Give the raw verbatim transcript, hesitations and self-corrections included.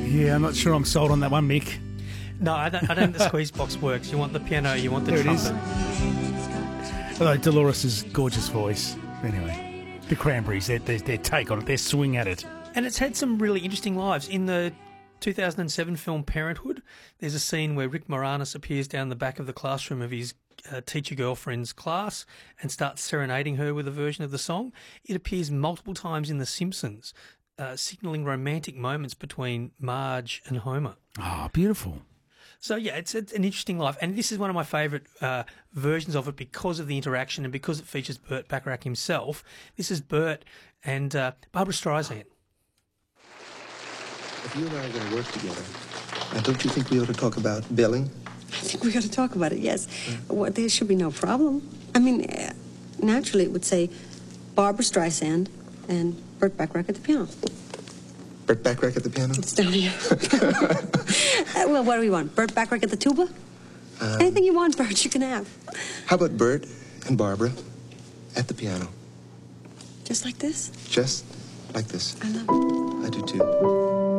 Yeah, I'm not sure I'm sold on that one, Mick. No, I don't, I don't think the squeeze box works. You want the piano, you want the There trumpet. it is. Although Dolores' gorgeous voice. Anyway, the Cranberries, their, their, their take on it, their swing at it. And it's had some really interesting lives. In the two thousand seven film Parenthood, there's a scene where Rick Moranis appears down the back of the classroom of his uh, teacher girlfriend's class and starts serenading her with a version of the song. It appears multiple times in The Simpsons, uh, signalling romantic moments between Marge and Homer. Ah, oh, beautiful. So, yeah, it's, it's an interesting life. And this is one of my favourite uh, versions of it because of the interaction and because it features Burt Bacharach himself. This is Burt and uh, Barbara Streisand. If you and I are going to work together, now don't you think we ought to talk about billing? I think we got to talk about it, yes. Mm. Well, there should be no problem. I mean, uh, naturally it would say Barbara Streisand and Burt Bacharach at the piano. Burt Bacharach at the piano? It's down here. uh, well, what do we want? Burt Bacharach at the tuba? Um, Anything you want, Burt, you can have. How about Burt and Barbara at the piano? Just like this? Just like this. I love it. I do too.